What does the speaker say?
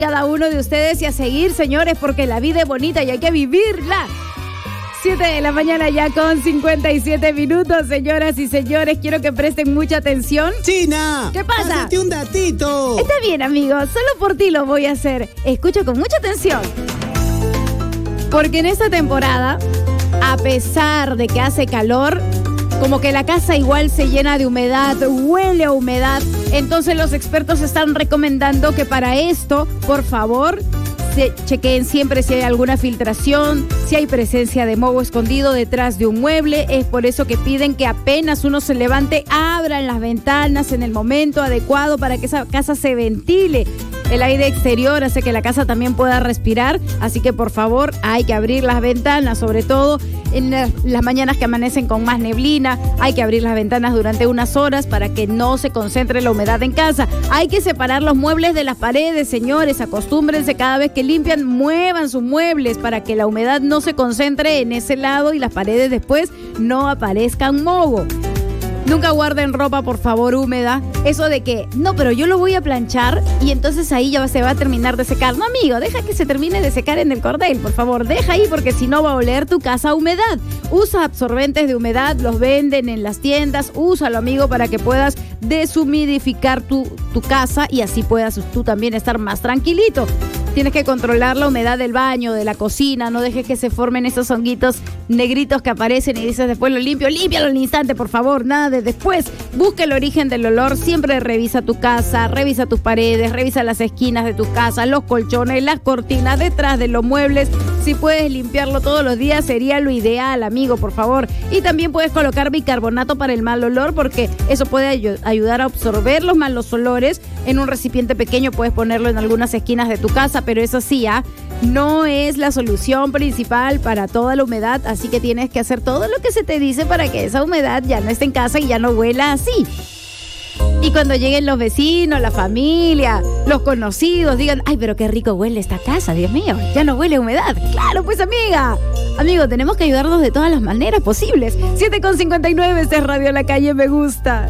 cada uno de ustedes y a seguir, señores, porque la vida es bonita y hay que vivirla. 7 de la mañana ya con 57 minutos, señoras y señores. Quiero que presten mucha atención. ¡China! ¿Qué pasa? ¡Pásate un datito! Está bien, amigos. Solo por ti lo voy a hacer. Escucha con mucha atención. Porque en esta temporada, a pesar de que hace calor, como que la casa igual se llena de humedad, huele a humedad. Entonces los expertos están recomendando que para esto, por favor, se chequeen siempre si hay alguna filtración, si hay presencia de moho escondido detrás de un mueble. Es por eso que piden que apenas uno se levante, abran las ventanas en el momento adecuado para que esa casa se ventile. El aire exterior hace que la casa también pueda respirar, así que por favor hay que abrir las ventanas, sobre todo en las mañanas que amanecen con más neblina. Hay que abrir las ventanas durante unas horas para que no se concentre la humedad en casa. Hay que separar los muebles de las paredes, señores. Acostúmbrense cada vez que limpian, muevan sus muebles para que la humedad no se concentre en ese lado y las paredes después no aparezcan moho. Nunca guarden ropa, por favor, húmeda. Eso de que, no, pero yo lo voy a planchar y entonces ahí ya se va a terminar de secar. No, amigo, deja que se termine de secar en el cordel, por favor. Deja ahí porque si no va a oler tu casa a humedad. Usa absorbentes de humedad, los venden en las tiendas. Úsalo, amigo, para que puedas deshumidificar tu casa y así puedas tú también estar más tranquilito. Tienes que controlar la humedad del baño, de la cocina. No dejes que se formen esos honguitos negritos que aparecen y dices después lo limpio. Límpialo al instante, por favor. Nada de después. Busca el origen del olor. Siempre revisa tu casa, revisa tus paredes, revisa las esquinas de tu casa, los colchones, las cortinas, detrás de los muebles. Si puedes limpiarlo todos los días sería lo ideal, amigo, por favor. Y también puedes colocar bicarbonato para el mal olor porque eso puede ayudar a absorber los malos olores. En un recipiente pequeño puedes ponerlo en algunas esquinas de tu casa, pero eso sí, no es la solución principal para toda la humedad, así que tienes que hacer todo lo que se te dice para que esa humedad ya no esté en casa y ya no huela así. Y cuando lleguen los vecinos, la familia, los conocidos, digan, ay, pero qué rico huele esta casa, Dios mío, ya no huele a humedad. Claro, pues, amiga. Amigo, tenemos que ayudarnos de todas las maneras posibles. 7:59, este es Radio La Calle Me Gusta.